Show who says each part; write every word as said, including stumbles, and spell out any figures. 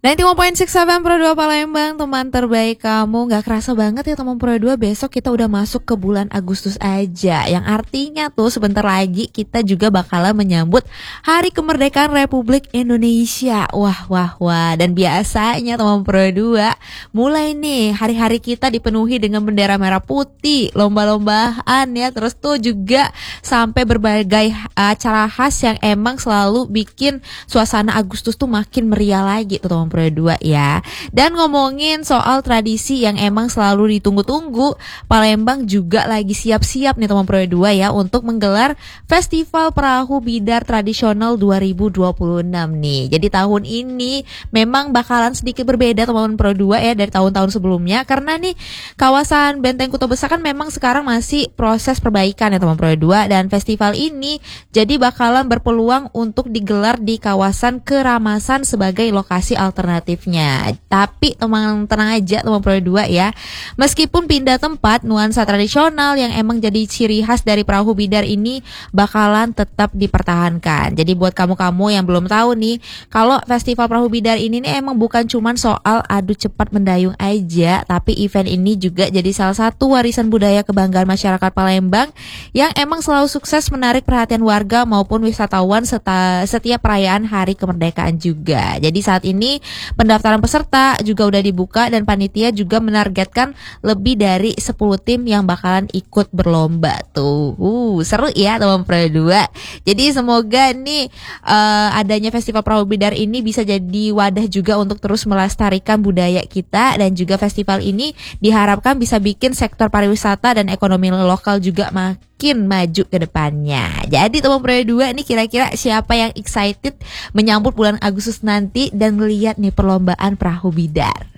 Speaker 1: sembilan puluh satu koma enam Pro dua Palembang, teman terbaik kamu. Gak kerasa banget ya teman Pro dua, besok kita udah masuk ke bulan Agustus aja. Yang artinya tuh sebentar lagi kita juga bakalan menyambut Hari Kemerdekaan Republik Indonesia. Wah wah wah. Dan biasanya teman Pro dua, mulai nih hari-hari kita dipenuhi dengan bendera merah putih, lomba-lombaan ya. Terus tuh juga sampai berbagai acara khas yang emang selalu bikin suasana Agustus tuh makin meriah lagi tuh teman Pro dua ya. Dan ngomongin soal tradisi yang emang selalu ditunggu-tunggu, Palembang juga lagi siap-siap nih teman Pro dua ya untuk menggelar Festival Perahu Bidar Tradisional dua ribu dua puluh enam nih. Jadi tahun ini memang bakalan sedikit berbeda teman Pro dua ya dari tahun-tahun sebelumnya, karena nih kawasan Benteng Kota Besar kan memang sekarang masih proses perbaikan ya teman Pro dua, dan festival ini jadi bakalan berpeluang untuk digelar di kawasan Keramasan sebagai lokasi alternatifnya. Tapi teman tenang aja teman Pro dua ya, meskipun pindah tempat, nuansa tradisional yang emang jadi ciri khas dari perahu bidar ini bakalan tetap dipertahankan. Jadi buat kamu-kamu yang belum tahu nih, kalau festival perahu bidar ini nih emang bukan cuman soal adu cepat mendayung aja, tapi event ini juga jadi salah satu warisan budaya kebanggaan masyarakat Palembang yang emang selalu sukses menarik perhatian warga maupun wisatawan seta, setiap perayaan Hari Kemerdekaan juga. Jadi saat ini pendaftaran peserta juga udah dibuka dan panitia juga menargetkan lebih dari sepuluh tim yang bakalan ikut berlomba tuh. Uh, seru ya teman Pro dua. Jadi semoga nih uh, adanya Festival Perahu Bidar ini bisa jadi wadah juga untuk terus melestarikan budaya kita, dan juga festival ini diharapkan bisa bikin sektor pariwisata dan ekonomi lokal juga makin maju ke depannya. Jadi teman Pro dua nih, kira-kira siapa yang excited menyambut bulan Agustus nanti dan ngeliat nih perlombaan perahu bidar?